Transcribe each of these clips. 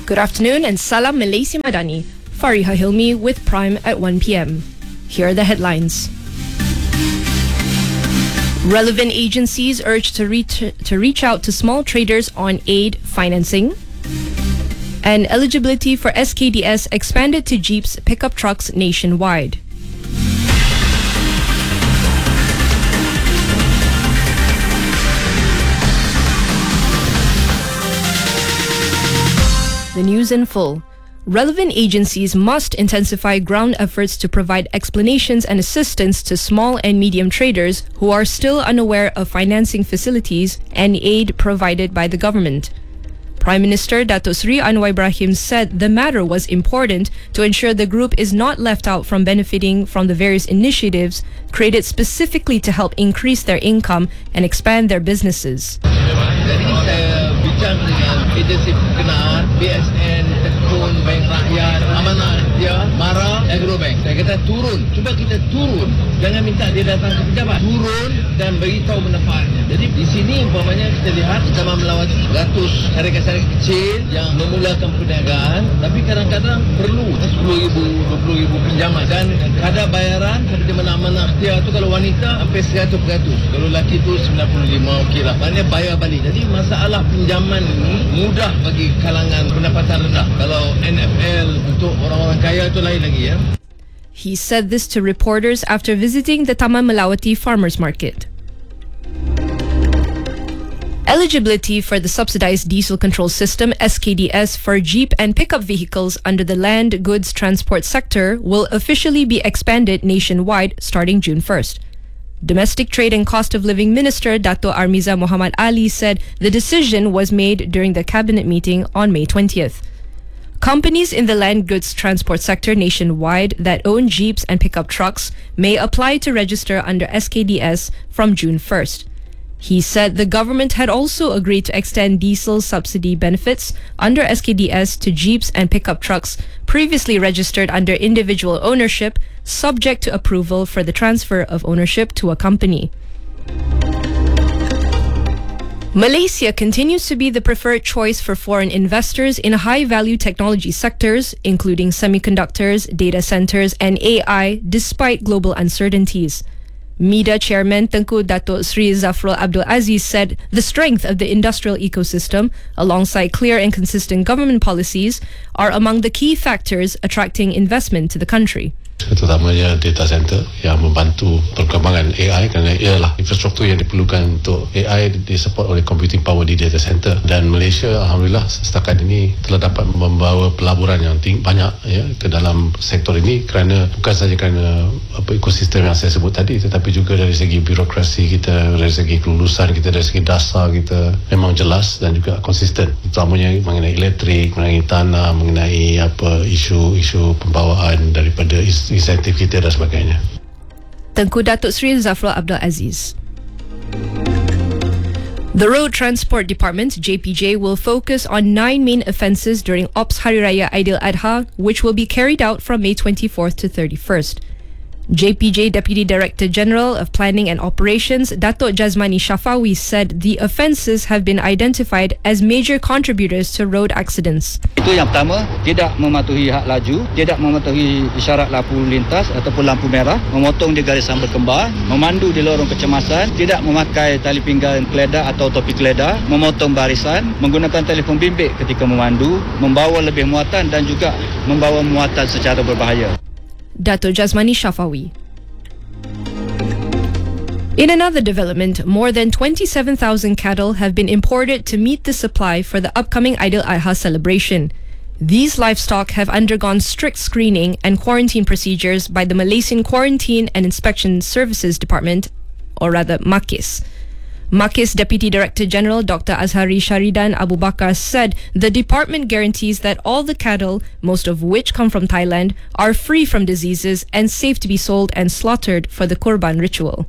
Good afternoon and Salam Malaysia Madani. Fariha Hilmi with Prime at 1 p.m. Here are the headlines. Relevant agencies urged to reach out to small traders on aid financing. And eligibility for SKDS expanded to Jeeps pickup trucks nationwide. The news in full. Relevant agencies must intensify ground efforts to provide explanations and assistance to small and medium traders who are still unaware of financing facilities and aid provided by the government. Prime Minister Datuk Seri Anwar Ibrahim said the matter was important to ensure the group is not left out from benefiting from the various initiatives created specifically to help increase their income and expand their businesses. Jadi saya bincang dengan agensi berkenaan, BSN, Tekun, Bank Rakyat, Amanah dia, Mara, Agrobank. Saya kata turun, cuba kita turun. Jangan minta dia datang ke pejabat. Turun dan beritahu manfaatnya. Jadi di sini umpamanya kita lihat kita melawat ratus syarikat-syarikat kecil yang memulakan perniagaan, tapi kadang-kadang perlu 10,000, 20,000 pinjaman dan kadar bayaran seperti mana Amanah dia tu kalau wanita sampai 100%. Kalau lelaki tu 95 okeylah. Maknanya bayar balik. Jadi masalah pinjaman ini mudah bagi kalangan pendapatan rendah. Kalau NFL untuk orang-orang kaya itu lain lagi ya. He said this to reporters after visiting the Taman Melawati Farmers Market. Eligibility for the subsidized diesel control system SKDS for Jeep and pickup vehicles under the land goods transport sector will officially be expanded nationwide starting June 1st. Domestic Trade and Cost of Living Minister Dato' Armiza Muhammad Ali said the decision was made during the cabinet meeting on May 20th. Companies in the land goods transport sector nationwide that own Jeeps and pickup trucks may apply to register under SKDS from June 1st. He said the government had also agreed to extend diesel subsidy benefits under SKDS to Jeeps and pickup trucks previously registered under individual ownership, subject to approval for the transfer of ownership to a company. Malaysia continues to be the preferred choice for foreign investors in high-value technology sectors, including semiconductors, data centers, and AI, despite global uncertainties. MIDA Chairman Tengku Datuk Sri Zafrul Abdul Aziz said the strength of the industrial ecosystem, alongside clear and consistent government policies, are among the key factors attracting investment to the country. Terutamanya data center yang membantu perkembangan AI kerana ialah infrastruktur yang diperlukan untuk AI disupport oleh computing power di data center, dan Malaysia alhamdulillah setakat ini telah dapat membawa pelaburan yang banyak ya ke dalam sektor ini kerana bukan sahaja kerana ekosistem yang saya sebut tadi, tetapi juga dari segi birokrasi kita, dari segi kelulusan kita, dari segi dasar kita memang jelas dan juga konsisten, terutamanya mengenai elektrik, mengenai tanah, mengenai isu pembawaan daripada insentif kita dan sebagainya. Tengku Datuk Sri Zafrul Abdul Aziz. The Road Transport Department, JPJ, will focus on 9 main offences during Ops Hari Raya Aidil-Adha, which will be carried out from May 24th to 31st. JPJ Deputy Director General of Planning and Operations, Datuk Jazmani Shafawi, said the offences have been identified as major contributors to road accidents. Itu yang pertama, tidak mematuhi hak laju, tidak mematuhi isyarat lampu lintas ataupun lampu merah, memotong di garisan berkembar, memandu di lorong kecemasan, tidak memakai tali pinggang keledar atau topi keledar, memotong barisan, menggunakan telefon bimbit ketika memandu, membawa lebih muatan dan juga membawa muatan secara berbahaya. Dato' Jazmani Shafawi. In another development, more than 27,000 cattle have been imported to meet the supply for the upcoming Aidil-Adha celebration. These livestock have undergone strict screening and quarantine procedures by the Malaysian Quarantine and Inspection Services Department, or rather MAKIS. MAKIS Deputy Director General Dr. Azhari Sharidan Abu Bakar said the department guarantees that all the cattle, most of which come from Thailand, are free from diseases and safe to be sold and slaughtered for the Kurban ritual.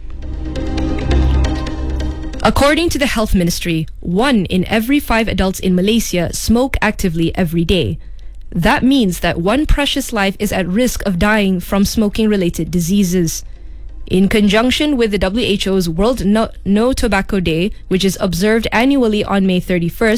According to the Health Ministry, 1 in every 5 adults in Malaysia smoke actively every day. That means that one precious life is at risk of dying from smoking-related diseases. In conjunction with the WHO's World No Tobacco Day, which is observed annually on May 31st,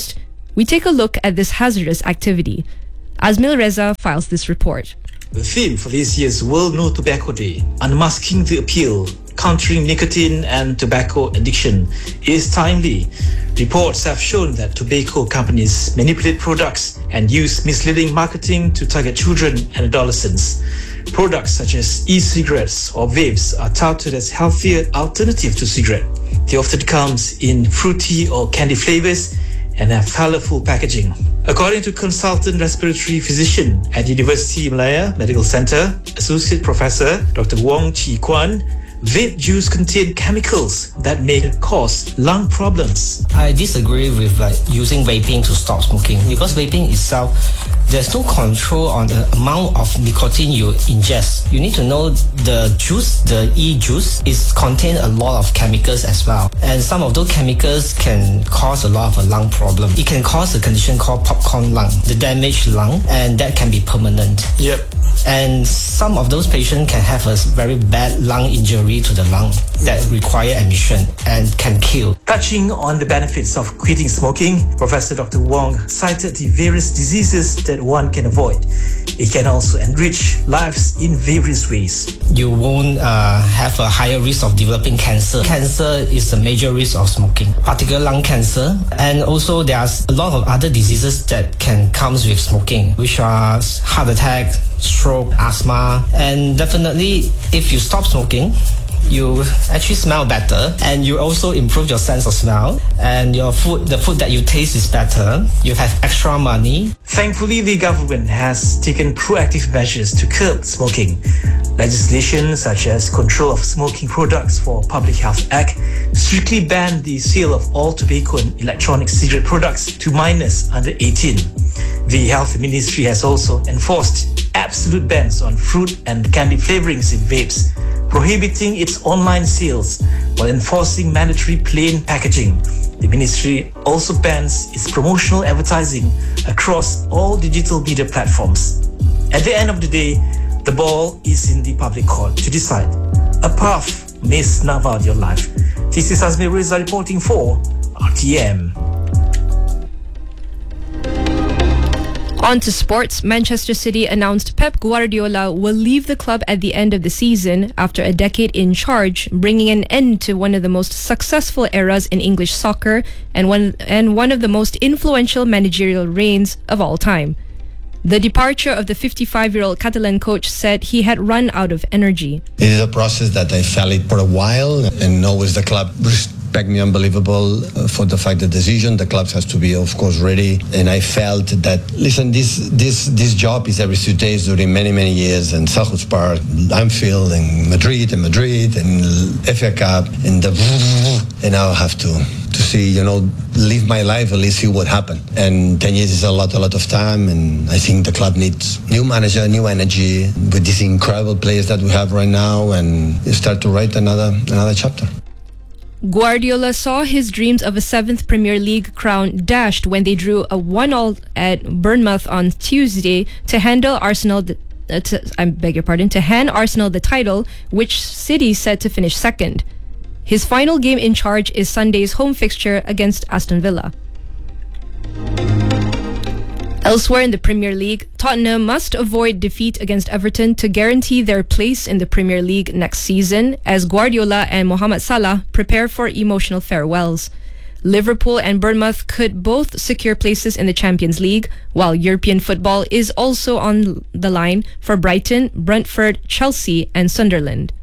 We take a look at this hazardous activity. Azmil Reza files this report. The theme for this year's World No Tobacco Day, Unmasking the Appeal, Countering Nicotine and Tobacco Addiction, is timely. Reports have shown that tobacco companies manipulate products and use misleading marketing to target children and adolescents. Products such as e-cigarettes or vapes are touted as healthier alternative to cigarette. They often comes in fruity or candy flavors and have colorful packaging. According to consultant respiratory physician at University Malaya Medical Center, Associate Professor Dr. Wong Chi Kwan, vape juice contain chemicals that may cause lung problems. I disagree with using vaping to stop smoking, because vaping itself, there's no control on the amount of nicotine you ingest. You need to know the juice, the e-juice, is contain a lot of chemicals as well. And some of those chemicals can cause a lot of a lung problem. It can cause a condition called popcorn lung, the damaged lung, and that can be permanent. Yep. And some of those patients can have a very bad lung injury to the lung that require admission and can kill. Touching on the benefits of quitting smoking, Professor Dr. Wong cited the various diseases that one can avoid. It can also enrich lives in various ways. You won't have a higher risk of developing cancer. Cancer is a major risk of smoking, particularly lung cancer. And also there's a lot of other diseases that can come with smoking, which are heart attack, stroke, asthma. And definitely, if you stop smoking, you actually smell better, and you also improve your sense of smell, and the food that you taste is better. You have extra money. Thankfully, the government has taken proactive measures to curb smoking. Legislation such as Control of Smoking Products for Public Health Act strictly banned the sale of all tobacco and electronic cigarette products to minors under 18. The Health Ministry has also enforced absolute bans on fruit and candy flavorings in vapes, prohibiting its online sales while enforcing mandatory plain packaging. The ministry also bans its promotional advertising across all digital media platforms. At the end of the day, the ball is in the public court to decide. A path may snuff out your life. This is Azmi Reza reporting for RTM. On to sports. Manchester City announced Pep Guardiola will leave the club at the end of the season after a decade in charge, bringing an end to one of the most successful eras in English soccer and one of the most influential managerial reigns of all time. The departure of the 55-year-old Catalan coach said he had run out of energy. It is a process that I felt it for a while, and always the club respect me unbelievable for the fact the decision. The club has to be, of course, ready. And I felt that, listen, this job is every 2 days during many, many years. And Selhurst Park, Anfield, and Madrid, and FA Cup, and now I have to see, live my life, at least see what happened. And 10 years is a lot of time, and I think the club needs new manager, new energy, with these incredible players that we have right now, and start to write another chapter. Guardiola saw his dreams of a 7th Premier League crown dashed when they drew a 1-1 at Bournemouth on Tuesday to hand Arsenal the title, which City set to finish second. His final game in charge is Sunday's home fixture against Aston Villa. Elsewhere in the Premier League, Tottenham must avoid defeat against Everton to guarantee their place in the Premier League next season, as Guardiola and Mohamed Salah prepare for emotional farewells. Liverpool and Bournemouth could both secure places in the Champions League, while European football is also on the line for Brighton, Brentford, Chelsea and Sunderland.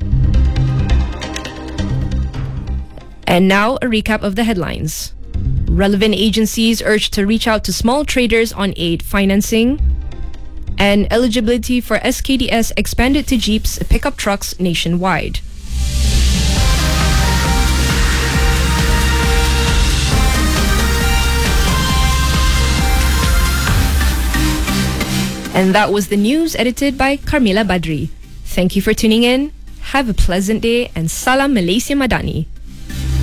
And now a recap of the headlines. Relevant agencies urged to reach out to small traders on aid financing. And eligibility for SKDS expanded to Jeeps, pickup trucks nationwide. And that was the news edited by Carmila Badri. Thank you for tuning in. Have a pleasant day and Salam Malaysia Madani.